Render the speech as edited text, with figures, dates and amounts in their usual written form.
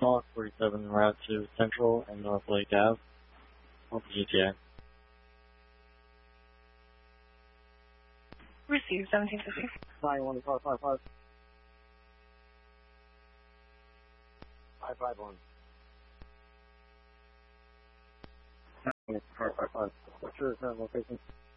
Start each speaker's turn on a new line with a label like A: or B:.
A: Call 47 route to Central and North Lake Ave, off the GTA.
B: Receive 1750.
A: 91555. 551. Car 55. What's your current location?